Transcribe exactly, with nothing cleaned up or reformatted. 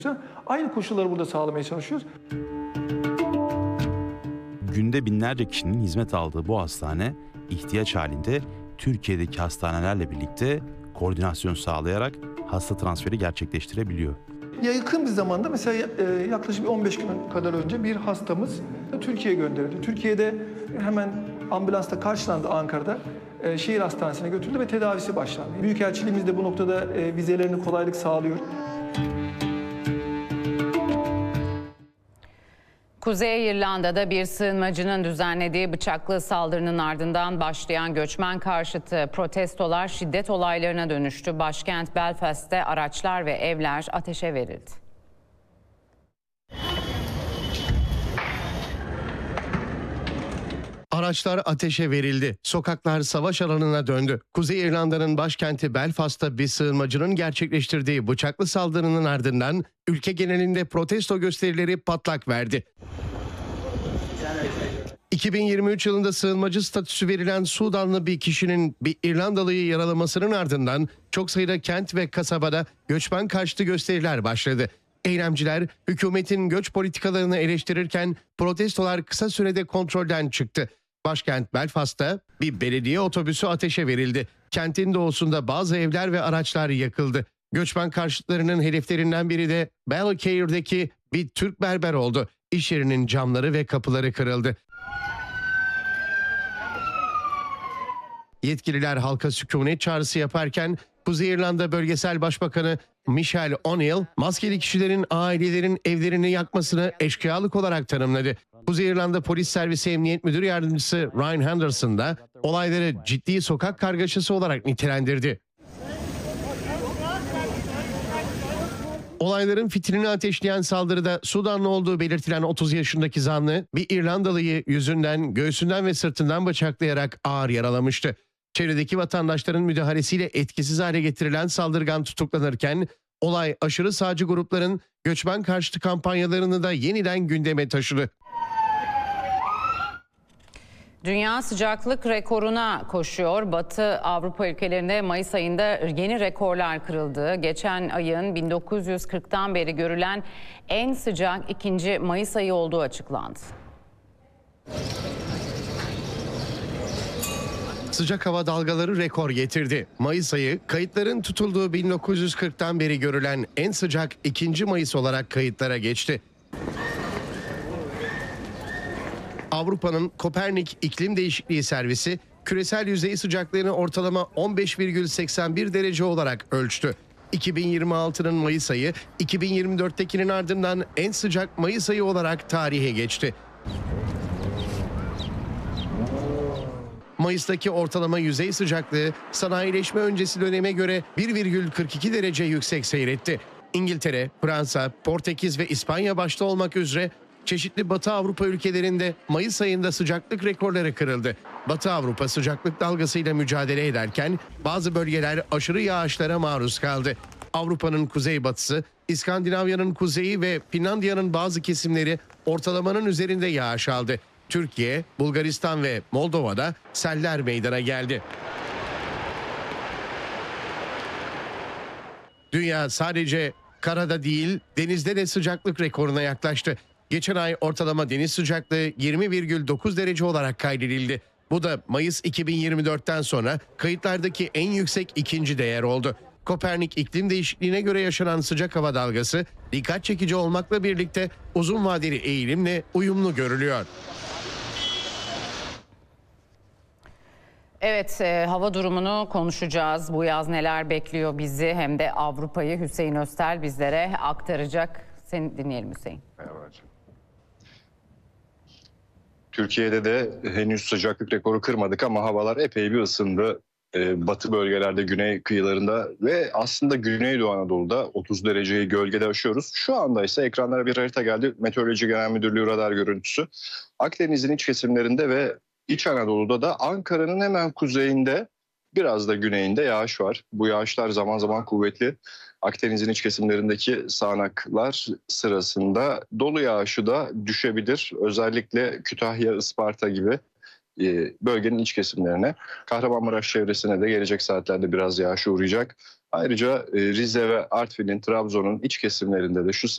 Aynı koşulları burada sağlamaya çalışıyoruz. Günde binlerce kişinin hizmet aldığı bu hastane, ihtiyaç halinde Türkiye'deki hastanelerle birlikte koordinasyon sağlayarak hasta transferi gerçekleştirebiliyor. Yakın bir zamanda mesela yaklaşık on beş gün kadar önce bir hastamız Türkiye'ye gönderildi. Türkiye'de hemen ambulansla karşılandı Ankara'da. Şehir hastanesine götürüldü ve tedavisi başlandı. Büyükelçiliğimiz de bu noktada vizelerini kolaylık sağlıyor. Kuzey İrlanda'da bir sığınmacının düzenlediği bıçaklı saldırının ardından başlayan göçmen karşıtı protestolar şiddet olaylarına dönüştü. Başkent Belfast'te araçlar ve evler ateşe verildi. Araçlar ateşe verildi. Sokaklar savaş alanına döndü. Kuzey İrlanda'nın başkenti Belfast'ta bir sığınmacının gerçekleştirdiği bıçaklı saldırının ardından ülke genelinde protesto gösterileri patlak verdi. iki bin yirmi üç yılında sığınmacı statüsü verilen Sudanlı bir kişinin bir İrlandalı'yı yaralamasının ardından çok sayıda kent ve kasabada göçmen karşıtı gösteriler başladı. Eylemciler hükümetin göç politikalarını eleştirirken protestolar kısa sürede kontrolden çıktı. Başkent Belfast'ta bir belediye otobüsü ateşe verildi. Kentin doğusunda bazı evler ve araçlar yakıldı. Göçmen karşıtlarının hedeflerinden biri de Ballycare'deki bir Türk berber oldu. İş yerinin camları ve kapıları kırıldı. Yetkililer halka sükunet çağrısı yaparken Kuzey İrlanda Bölgesel Başbakanı Michelle O'Neill, maskeli kişilerin ailelerin evlerini yakmasını eşkıyalık olarak tanımladı. Kuzey İrlanda Polis Servisi Emniyet Müdür Yardımcısı Ryan Henderson da olayları ciddi sokak kargaşası olarak nitelendirdi. Olayların fitilini ateşleyen saldırıda Sudanlı olduğu belirtilen otuz yaşındaki zanlı bir İrlandalı'yı yüzünden, göğsünden ve sırtından bıçaklayarak ağır yaralamıştı. Çevredeki vatandaşların müdahalesiyle etkisiz hale getirilen saldırgan tutuklanırken olay aşırı sağcı grupların göçmen karşıtı kampanyalarını da yeniden gündeme taşıdı. Dünya sıcaklık rekoruna koşuyor. Batı Avrupa ülkelerinde Mayıs ayında yeni rekorlar kırıldı. Geçen ayın bin dokuz yüz kırktan beri görülen en sıcak ikinci Mayıs ayı olduğu açıklandı. Sıcak hava dalgaları rekor getirdi. Mayıs ayı kayıtların tutulduğu bin dokuz yüz kırktan beri görülen en sıcak ikinci Mayıs olarak kayıtlara geçti. Avrupa'nın Kopernik İklim Değişikliği Servisi küresel yüzey sıcaklığını ortalama on beş virgül seksen bir derece olarak ölçtü. iki bin yirmi altının Mayıs ayı iki bin yirmi dörttekinin ardından en sıcak Mayıs ayı olarak tarihe geçti. Mayıs'taki ortalama yüzey sıcaklığı sanayileşme öncesi döneme göre bir virgül kırk iki derece yüksek seyretti. İngiltere, Fransa, Portekiz ve İspanya başta olmak üzere çeşitli Batı Avrupa ülkelerinde Mayıs ayında sıcaklık rekorları kırıldı. Batı Avrupa sıcaklık dalgasıyla mücadele ederken bazı bölgeler aşırı yağışlara maruz kaldı. Avrupa'nın kuzeybatısı, İskandinavya'nın kuzeyi ve Finlandiya'nın bazı kesimleri ortalamanın üzerinde yağış aldı. Türkiye, Bulgaristan ve Moldova'da seller meydana geldi. Dünya sadece karada değil, denizde de sıcaklık rekoruna yaklaştı. Geçen ay ortalama deniz sıcaklığı yirmi virgül dokuz derece olarak kaydedildi. Bu da Mayıs iki bin yirmi dörtten sonra kayıtlardaki en yüksek ikinci değer oldu. Kopernik iklim değişikliğine göre yaşanan sıcak hava dalgası dikkat çekici olmakla birlikte uzun vadeli eğilimle uyumlu görülüyor. Evet, e, hava durumunu konuşacağız. Bu yaz neler bekliyor bizi, hem de Avrupa'yı Hüseyin Öztel bizlere aktaracak. Seni dinleyelim Hüseyin. Merhaba hocam. Türkiye'de de henüz sıcaklık rekoru kırmadık ama havalar epey bir ısındı. Ee, batı bölgelerde, güney kıyılarında ve aslında Güneydoğu Anadolu'da otuz dereceyi gölgede aşıyoruz. Şu anda ise ekranlara bir harita geldi. Meteoroloji Genel Müdürlüğü radar görüntüsü. Akdeniz'in iç kesimlerinde ve İç Anadolu'da da Ankara'nın hemen kuzeyinde, biraz da güneyinde yağış var. Bu yağışlar zaman zaman kuvvetli. Akdeniz'in iç kesimlerindeki sağanaklar sırasında dolu yağışı da düşebilir. Özellikle Kütahya, Isparta gibi bölgenin iç kesimlerine. Kahramanmaraş çevresine de gelecek saatlerde biraz yağış uğrayacak. Ayrıca Rize ve Artvin'in, Trabzon'un iç kesimlerinde de şu